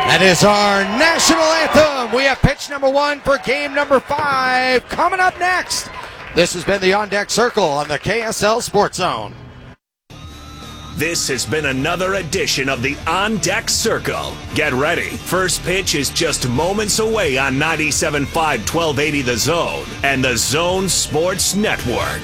That is our national anthem. We have pitch number 1 for game number 5 coming up next. This has been the On Deck Circle on the KSL Sports Zone. This has been another edition of the On Deck Circle. Get ready. First pitch is just moments away on 97.5 1280 The Zone and the Zone Sports Network.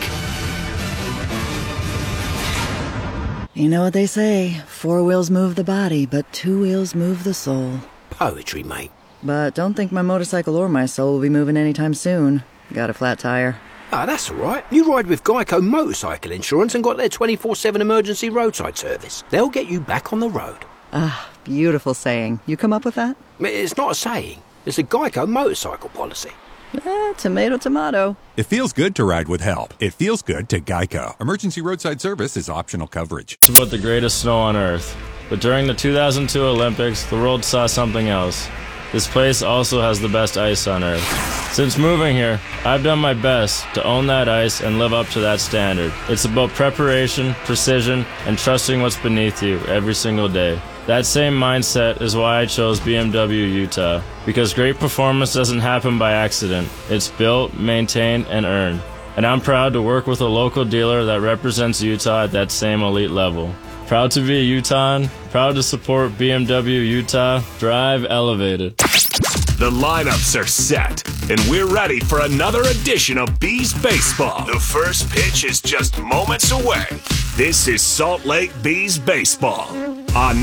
You know what they say, 4 wheels move the body, but 2 wheels move the soul. Poetry, mate. But don't think my motorcycle or my soul will be moving anytime soon. Got a flat tire. Ah, that's all right. You ride with Geico Motorcycle Insurance and got their 24/7 emergency roadside service. They'll get you back on the road. Ah, beautiful saying. You come up with that? It's not a saying. It's a Geico motorcycle policy. Tomato, tomato. It feels good to ride with help. It feels good to Geico. Emergency roadside service is optional coverage. It's about the greatest snow on Earth. But during the 2002 Olympics, the world saw something else. This place also has the best ice on Earth. Since moving here, I've done my best to own that ice and live up to that standard. It's about preparation, precision, and trusting what's beneath you every single day. That same mindset is why I chose BMW Utah, because great performance doesn't happen by accident. It's built, maintained, and earned. And I'm proud to work with a local dealer that represents Utah at that same elite level. Proud to be a Utahn, proud to support BMW Utah. Drive elevated. The lineups are set, and we're ready for another edition of Bees Baseball. The first pitch is just moments away. This is Salt Lake Bees Baseball on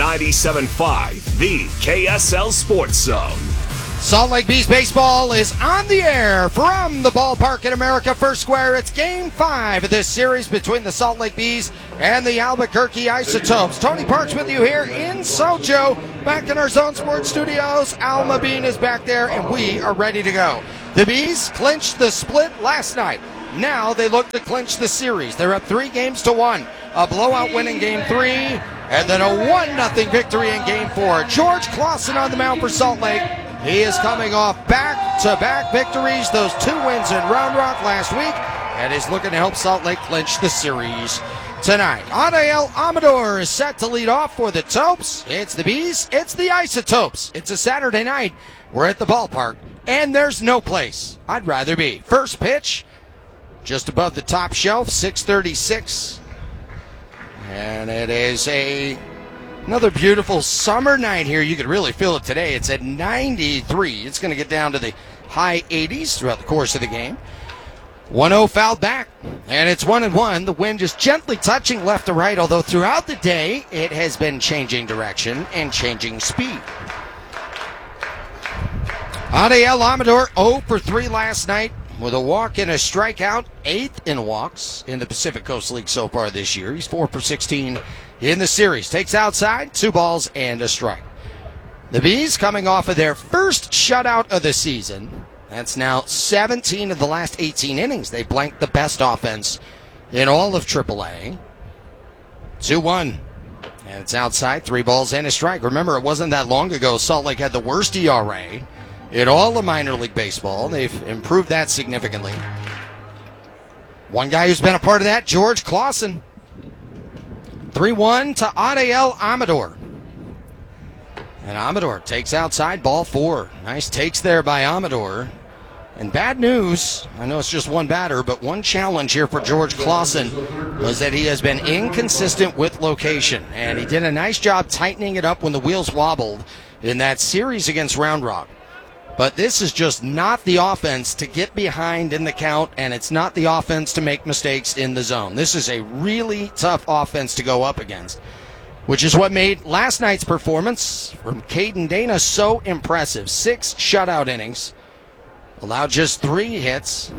97.5, the KSL Sports Zone. Salt Lake Bees Baseball is on the air from the ballpark in America First Square. It's Game 5 of this series between the Salt Lake Bees and the Albuquerque Isotopes. Tony Parks with you here in Sojo, back in our Zone Sports studios. Al Mabin is back there, and we are ready to go. The Bees clinched the split last night. Now they look to clinch the series. They're up 3-1. A blowout win in Game 3, and then a 1-0 victory in Game 4. George Clausen on the mound for Salt Lake. He is coming off back-to-back victories, those 2 wins in Round Rock last week, and is looking to help Salt Lake clinch the series tonight. Adael Amador is set to lead off for the Topes. It's the Bees, it's the Isotopes. It's a Saturday night. We're at the ballpark, and there's no place I'd rather be. First pitch, just above the top shelf, 636. And it is another beautiful summer night here. You could really feel it today. It's at 93. It's going to get down to the high 80s throughout the course of the game. 1-0 fouled back, and it's 1-1. The wind just gently touching left to right, although throughout the day it has been changing direction and changing speed. Adael Amador 0 for 3 last night with a walk and a strikeout, 8th in walks in the Pacific Coast League so far this year. He's 4 for 16 in the series. Takes outside, 2 balls and a strike. The Bees coming off of their first shutout of the season. That's now 17 of the last 18 innings. They blanked the best offense in all of AAA. 2-1. And it's outside, 3 balls and a strike. Remember, it wasn't that long ago Salt Lake had the worst ERA in all of minor league baseball. They've improved that significantly. One guy who's been a part of that, George Clausen. 3-1 to Adael Amador. And Amador takes outside, ball 4. Nice takes there by Amador. And bad news, I know it's just one batter, but one challenge here for George Clausen was that he has been inconsistent with location. And he did a nice job tightening it up when the wheels wobbled in that series against Round Rock. But this is just not the offense to get behind in the count, and it's not the offense to make mistakes in the zone. This is a really tough offense to go up against, which is what made last night's performance from Caden Dana so impressive. 6 shutout innings, allowed just 3 hits.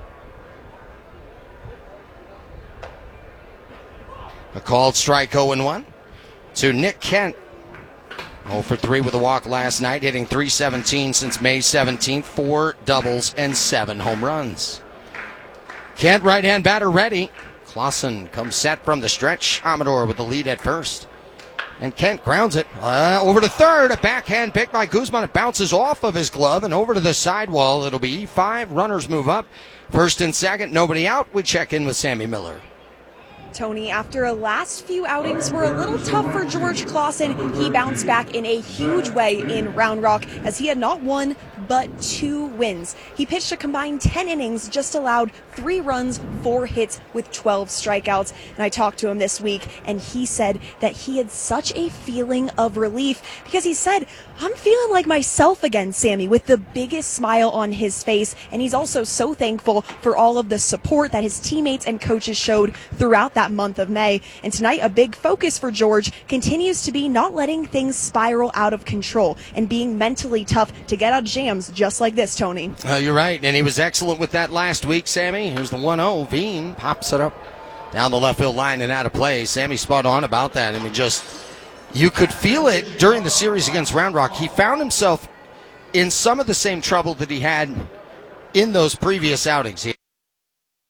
A called strike 0-1 to Nick Kent. 0 for 3 with a walk last night, hitting .317 since May 17th, 4 doubles and 7 home runs. Kent, right-hand batter, ready. Clausen comes set from the stretch. Amador with the lead at first. And Kent grounds it over to third. A backhand pick by Guzman. It bounces off of his glove and over to the sidewall. It'll be E5. Runners move up. First and second, nobody out. We check in with Sammy Miller. Tony. After a last few outings were a little tough for George Clausen, he bounced back in a huge way in Round Rock as he had not one but 2 wins. He pitched a combined 10 innings, just allowed 3 runs, 4 hits with 12 strikeouts. And I talked to him this week, and he said that he had such a feeling of relief because he said, I'm feeling like myself again, Sammy, with the biggest smile on his face. And he's also so thankful for all of the support that his teammates and coaches showed throughout that month of May. And tonight, a big focus for George continues to be not letting things spiral out of control and being mentally tough to get out of jams just like this, Tony. You're right, and he was excellent with that last week, Sammy. Here's the 1-0. Veen pops it up down the left field line and out of play. Sammy spot on about that. I mean, you could feel it during the series against Round Rock. He found himself in some of the same trouble that he had in those previous outings.